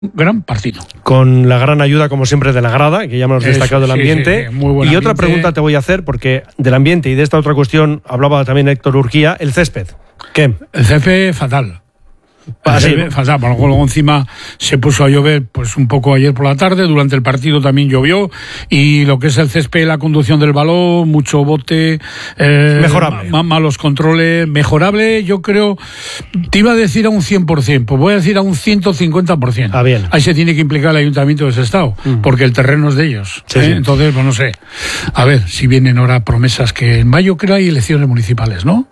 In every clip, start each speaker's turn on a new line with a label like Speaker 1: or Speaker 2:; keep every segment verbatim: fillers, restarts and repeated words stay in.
Speaker 1: gran partido.
Speaker 2: Con la gran ayuda, como siempre, de la grada, que ya hemos destacado del ambiente.
Speaker 1: Sí, sí, muy buen
Speaker 2: y
Speaker 1: ambiente.
Speaker 2: otra pregunta te voy a hacer, porque del ambiente y de esta otra cuestión hablaba también Héctor Urquía, el césped. ¿Qué?
Speaker 1: El césped fatal.
Speaker 2: Ah, sí.
Speaker 1: Fatal. Bueno, luego encima se puso a llover pues un poco ayer por la tarde, durante el partido también llovió, y lo que es el césped, la conducción del balón, mucho bote, eh,
Speaker 2: mejorable.
Speaker 1: Ma- malos controles, mejorable, yo creo, te iba a decir a un cien por ciento, pues voy a decir a un ciento cincuenta por ciento.
Speaker 2: Ah, bien.
Speaker 1: Ahí se tiene que implicar el ayuntamiento de ese estado, mm. porque el terreno es de ellos.
Speaker 2: Sí,
Speaker 1: ¿eh?
Speaker 2: sí.
Speaker 1: Entonces, pues no sé, a ver si vienen ahora promesas, que en mayo creo hay elecciones municipales, ¿no?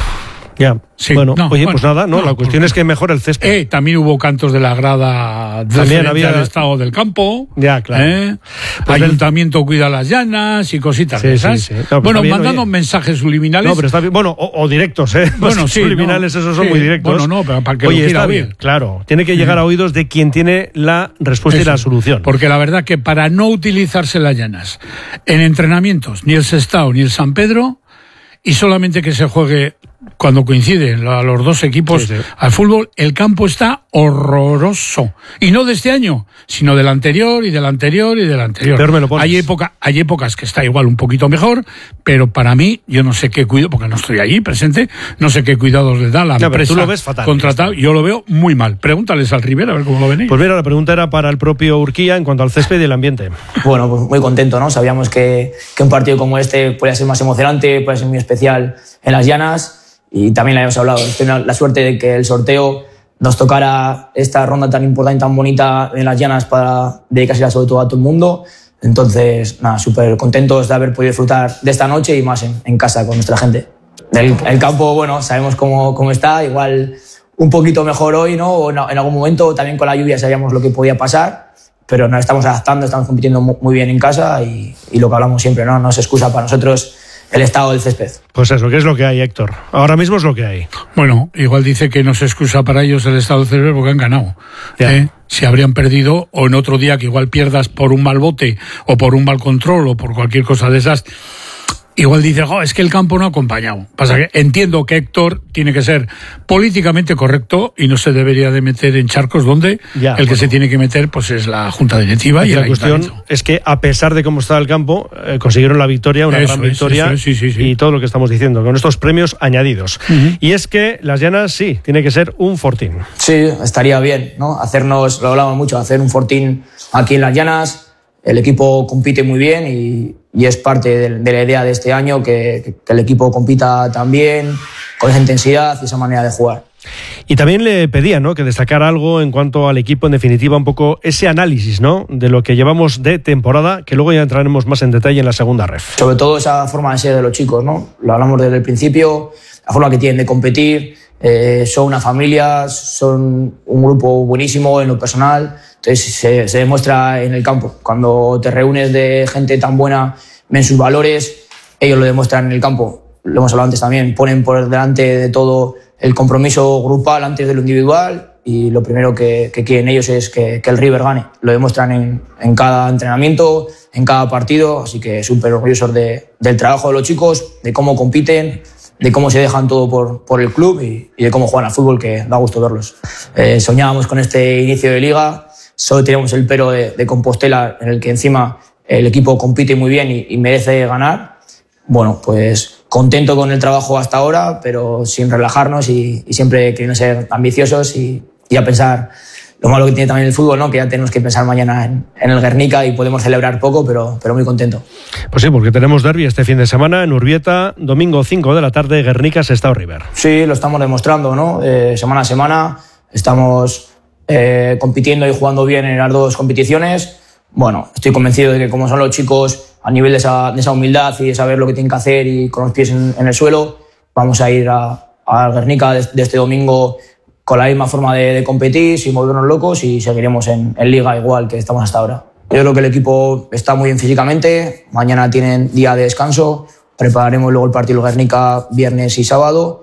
Speaker 2: Ya,
Speaker 1: sí,
Speaker 2: bueno,
Speaker 1: no,
Speaker 2: oye,
Speaker 1: bueno,
Speaker 2: pues nada, no,
Speaker 1: no,
Speaker 2: la cuestión
Speaker 1: porque...
Speaker 2: es que mejora el césped.
Speaker 1: Eh, también hubo cantos de la grada
Speaker 2: también había
Speaker 1: el estado del campo.
Speaker 2: Ya, claro.
Speaker 1: ¿eh?
Speaker 2: Pues
Speaker 1: Ayuntamiento del... cuida las llanas y cositas
Speaker 2: sí,
Speaker 1: de esas.
Speaker 2: Sí, sí. No,
Speaker 1: bueno,
Speaker 2: bien,
Speaker 1: mandando
Speaker 2: oye.
Speaker 1: mensajes subliminales.
Speaker 2: No, pero está bien. Bueno, o, o directos, ¿eh?
Speaker 1: Bueno,
Speaker 2: Los
Speaker 1: sí,
Speaker 2: subliminales,
Speaker 1: no,
Speaker 2: esos son
Speaker 1: sí,
Speaker 2: muy directos.
Speaker 1: Bueno, no, pero para que
Speaker 2: oye,
Speaker 1: lo quiera
Speaker 2: está
Speaker 1: oír.
Speaker 2: bien, claro. Tiene que llegar a oídos de quien tiene la respuesta
Speaker 1: Eso,
Speaker 2: y la solución.
Speaker 1: Porque la verdad que para no utilizarse las llanas en entrenamientos, ni el Sestao ni el San Pedro, y solamente que se juegue cuando coinciden a los dos equipos
Speaker 2: sí, sí.
Speaker 1: al fútbol, el campo está horroroso. Y no de este año, sino del anterior y del anterior y del anterior.
Speaker 2: Peor me lo pones.
Speaker 1: Hay, época, hay épocas que está igual un poquito mejor, pero para mí, yo no sé qué cuidado, porque no estoy allí presente, no sé qué cuidados le da la
Speaker 2: no,
Speaker 1: empresa
Speaker 2: tú lo ves fatal,
Speaker 1: contratada. Yo lo veo muy mal. Pregúntales al Rivera a ver cómo lo ven ellos.
Speaker 2: Pues mira, la pregunta era para el propio Urquía en cuanto al césped y el ambiente.
Speaker 3: Bueno, pues muy contento, ¿no? Sabíamos que, que un partido como este podía ser más emocionante, podía ser muy especial en las llanas. Y también le habíamos hablado, tengo la suerte de que el sorteo nos tocara esta ronda tan importante y tan bonita en las llanas para dedicársela sobre todo a todo el mundo. Entonces, nada, súper contentos de haber podido disfrutar de esta noche y más en, en casa con nuestra gente. El, el campo, bueno, sabemos cómo, cómo está, igual un poquito mejor hoy, ¿no? O en, en algún momento también con la lluvia sabíamos lo que podía pasar, pero nos estamos adaptando, estamos compitiendo muy bien en casa y, y lo que hablamos siempre, ¿no? No es excusa para nosotros el estado del césped.
Speaker 2: Pues eso, ¿qué es lo que hay, Héctor? Ahora mismo es lo que hay.
Speaker 1: Bueno, igual dice que no se excusa para ellos el estado del césped porque han ganado. ¿eh? Si habrían perdido, o en otro día que igual pierdas por un mal bote, o por un mal control, o por cualquier cosa de esas, igual dice, oh, es que el campo no ha acompañado. Pasa que entiendo que Héctor tiene que ser políticamente correcto y no se debería de meter en charcos donde
Speaker 2: ya,
Speaker 1: el que
Speaker 2: bueno.
Speaker 1: se tiene que meter pues es la Junta Directiva y, y el
Speaker 2: la cuestión es que a pesar de cómo está el campo, eh, consiguieron la victoria, una
Speaker 1: eso
Speaker 2: gran
Speaker 1: es,
Speaker 2: victoria
Speaker 1: eso es, sí, sí, sí.
Speaker 2: y todo lo que estamos diciendo, con estos premios añadidos. Uh-huh. Y es que las llanas sí, tiene que ser un fortín.
Speaker 3: Sí, estaría bien, ¿no? Hacernos, lo hablamos mucho, hacer un fortín aquí en las llanas. El equipo compite muy bien y, y es parte de, de la idea de este año que, que el equipo compita también, con esa intensidad y esa manera de jugar.
Speaker 2: Y también le pedía, ¿no?, que destacara algo en cuanto al equipo, en definitiva, un poco ese análisis, ¿no?, de lo que llevamos de temporada, que luego ya entraremos más en detalle en la segunda ref.
Speaker 3: Sobre todo esa forma de ser de los chicos, ¿no? Lo hablamos desde el principio, la forma que tienen de competir, eh, son una familia, son un grupo buenísimo en lo personal, entonces se, se demuestra en el campo. Cuando te reúnes de gente tan buena, ven sus valores, ellos lo demuestran en el campo. Lo hemos hablado antes también, ponen por delante de todo el compromiso grupal antes de lo individual y lo primero que, que quieren ellos es que, que el River gane. Lo demuestran en, en cada entrenamiento, en cada partido, así que súper orgullosos de, del trabajo de los chicos, de cómo compiten, de cómo se dejan todo por, por el club y, y de cómo juegan al fútbol, que da gusto verlos. Eh, soñábamos con este inicio de liga, solo teníamos el pero de, de Compostela, en el que encima el equipo compite muy bien y, y merece ganar. Bueno, pues contento con el trabajo hasta ahora, pero sin relajarnos y, y siempre queriendo ser ambiciosos y, y a pensar lo malo que tiene también el fútbol, ¿no? Que ya tenemos que pensar mañana en, en el Guernica y podemos celebrar poco, pero, pero muy contento.
Speaker 2: Pues sí, porque tenemos derbi este fin de semana en Urbieta, domingo cinco de la tarde, Guernica-Sestao River.
Speaker 3: Sí, lo estamos demostrando, ¿no? Eh, semana a semana estamos eh, compitiendo y jugando bien en las dos competiciones. Bueno, estoy convencido de que como son los chicos a nivel de esa, de esa humildad y de saber lo que tienen que hacer y con los pies en, en el suelo, vamos a ir a, a Guernica de, de este domingo con la misma forma de, de competir, sin volvernos locos y seguiremos en, en Liga igual que estamos hasta ahora. Yo creo que el equipo está muy bien físicamente, mañana tienen día de descanso, prepararemos luego el partido de Guernica viernes y sábado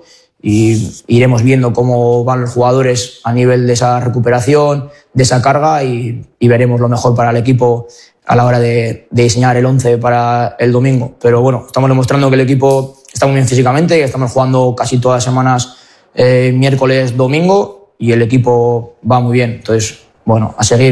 Speaker 3: y iremos viendo cómo van los jugadores a nivel de esa recuperación, de esa carga y, y veremos lo mejor para el equipo a la hora de, de diseñar el once para el domingo. Pero bueno, estamos demostrando que el equipo está muy bien físicamente, que estamos jugando casi todas las semanas eh, miércoles, domingo y el equipo va muy bien. Entonces bueno, a seguir.